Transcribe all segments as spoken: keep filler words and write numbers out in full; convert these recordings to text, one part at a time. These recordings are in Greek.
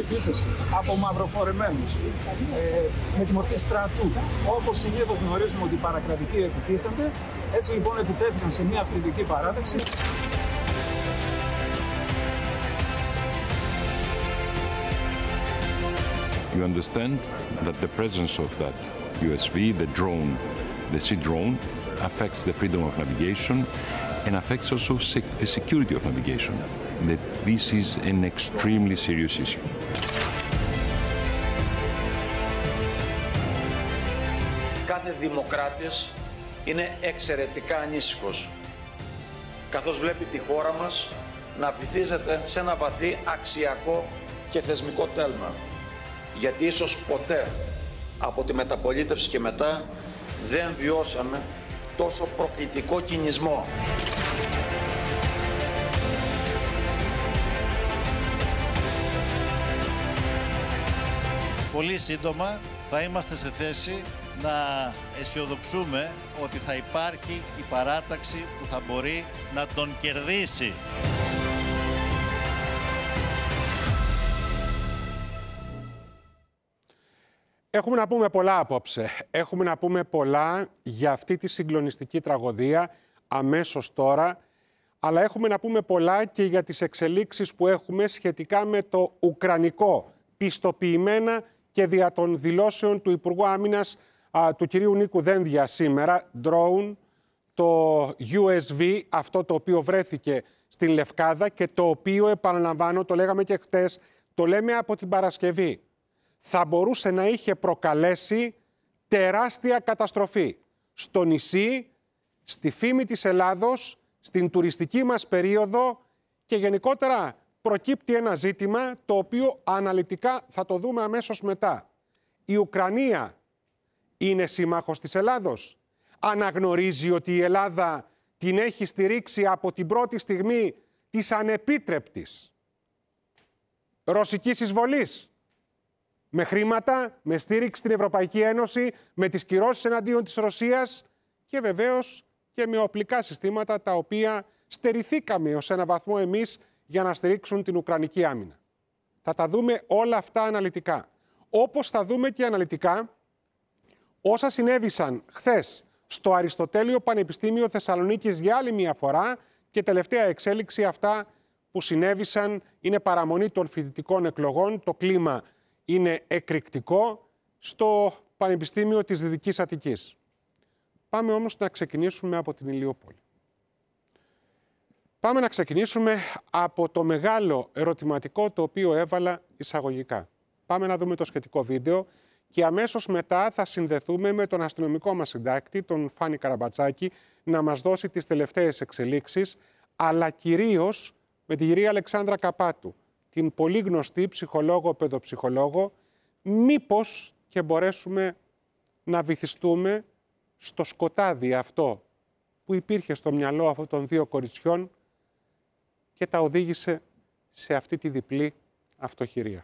επίθεση από μαυροφορεμένους ε, με τη μορφή στρατού. Όπως συνήθως γνωρίζουμε ότι οι παρακρατικοί επιτίθενται, έτσι λοιπόν επιτέθηκαν σε μια αθλητική παράταξη. You understand that the presence of that U S V, the drone, the sea drone, affects the freedom of navigation and affects also sec- the security of navigation. That this is an extremely serious issue. Κάθε δημοκράτης είναι εξαιρετικά ανήσυχος, καθώς βλέπει τη χώρα μας να βυθίζεται σε ένα βαθύ αξιακό και θεσμικό τέλμα. Γιατί ίσως ποτέ από τη μεταπολίτευση και μετά δεν βιώσαμε τόσο προκλητικό κινησμό. Πολύ σύντομα θα είμαστε σε θέση να αισιοδοξούμε ότι θα υπάρχει η παράταξη που θα μπορεί να τον κερδίσει. Έχουμε να πούμε πολλά απόψε. Έχουμε να πούμε πολλά για αυτή τη συγκλονιστική τραγωδία αμέσως τώρα, αλλά έχουμε να πούμε πολλά και για τις εξελίξεις που έχουμε σχετικά με το ουκρανικό, πιστοποιημένα και δια των δηλώσεων του Υπουργού Άμυνας α, του κυρίου Νίκου Δένδια σήμερα, drone, το γιου ες βι, αυτό το οποίο βρέθηκε στην Λευκάδα και το οποίο, επαναλαμβάνω, το λέγαμε και χτες, το λέμε από την Παρασκευή, θα μπορούσε να είχε προκαλέσει τεράστια καταστροφή στο νησί, στη φήμη της Ελλάδος, στην τουριστική μας περίοδο και γενικότερα προκύπτει ένα ζήτημα το οποίο αναλυτικά θα το δούμε αμέσως μετά. Η Ουκρανία είναι σύμμαχος της Ελλάδος. Αναγνωρίζει ότι η Ελλάδα την έχει στηρίξει από την πρώτη στιγμή της ανεπίτρεπτης ρωσικής εισβολής. Με χρήματα, με στήριξη στην Ευρωπαϊκή Ένωση, με τις κυρώσεις εναντίον της Ρωσίας και βεβαίως και με οπλικά συστήματα τα οποία στερηθήκαμε ως ένα βαθμό εμείς για να στηρίξουν την Ουκρανική άμυνα. Θα τα δούμε όλα αυτά αναλυτικά. Όπως θα δούμε και αναλυτικά όσα συνέβησαν χθες στο Αριστοτέλειο Πανεπιστήμιο Θεσσαλονίκης για άλλη μια φορά και τελευταία εξέλιξη αυτά που συνέβησαν είναι παραμονή των φοιτητικών εκλογών. Το κλίμα είναι εκρηκτικό στο Πανεπιστήμιο της Δυτικής Αττικής. Πάμε όμως να ξεκινήσουμε από την Ηλιούπολη. Πάμε να ξεκινήσουμε από το μεγάλο ερωτηματικό το οποίο έβαλα εισαγωγικά. Πάμε να δούμε το σχετικό βίντεο και αμέσως μετά θα συνδεθούμε με τον αστυνομικό μας συντάκτη, τον Φάνη Καραμπατσάκη, να μας δώσει τις τελευταίες εξελίξεις, αλλά κυρίως με την κυρία Αλεξάνδρα Καπάτου, την πολύ γνωστή ψυχολόγο, παιδοψυχολόγο, μήπως και μπορέσουμε να βυθιστούμε στο σκοτάδι αυτό που υπήρχε στο μυαλό αυτών των δύο κοριτσιών και τα οδήγησε σε αυτή τη διπλή αυτοχειρία.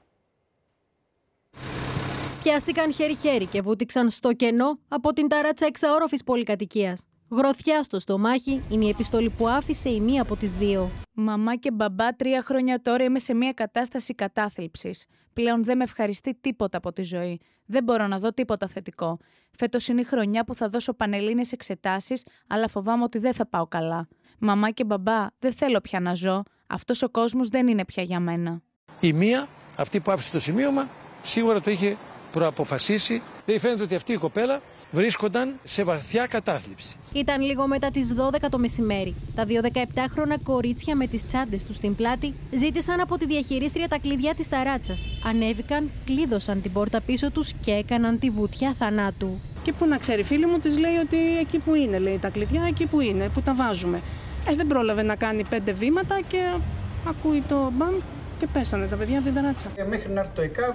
Πιάστηκαν χέρι-χέρι και βούτυξαν στο κενό από την ταράτσα εξαόροφης πολυκατοικίας. Γροθιά στο στομάχι είναι η επιστολή που άφησε η μία από τις δύο. Μαμά και μπαμπά, τρία χρόνια τώρα είμαι σε μια κατάσταση κατάθλιψης. Πλέον δεν με ευχαριστεί τίποτα από τη ζωή. Δεν μπορώ να δω τίποτα θετικό. Φέτος είναι η χρονιά που θα δώσω πανελλήνιες εξετάσεις, αλλά φοβάμαι ότι δεν θα πάω καλά. Μαμά και μπαμπά, δεν θέλω πια να ζω. Αυτός ο κόσμος δεν είναι πια για μένα. Η μία, αυτή που άφησε το σημείωμα, σίγουρα το είχε προαποφασίσει. Δεν φαίνεται ότι αυτή η κοπέλα βρίσκονταν σε βαθιά κατάθλιψη. Ήταν λίγο μετά τις δώδεκα το μεσημέρι. Τα δύο δεκαεπτάχρονα κορίτσια με τις τσάντες τους στην πλάτη ζήτησαν από τη διαχειρίστρια τα κλειδιά της ταράτσας. Ανέβηκαν, κλείδωσαν την πόρτα πίσω τους και έκαναν τη βουτιά θανάτου. Και που να ξέρει, φίλη μου της λέει ότι εκεί που είναι, λέει, τα κλειδιά, εκεί που είναι, που τα βάζουμε. Ε, δεν πρόλαβε να κάνει πέντε βήματα και ακούει το μπαμ και πέσανε τα παιδιά από την ταράτσα. Μέχρι να έρθει το ΕΚΑΒ